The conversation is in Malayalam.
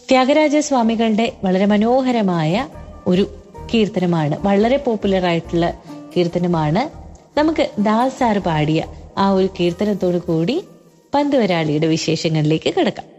ത്യാഗരാജ സ്വാമികളുടെ വളരെ മനോഹരമായ ഒരു കീർത്തനമാണ്, വളരെ പോപ്പുലർ ആയിട്ടുള്ള കീർത്തനമാണ്. നമുക്ക് ദാസ് സാർ പാടിയ ആ ഒരു കീർത്തനത്തോടു കൂടി പന്തുവരാളിയുടെ വിശേഷങ്ങളിലേക്ക് കിടക്കാം.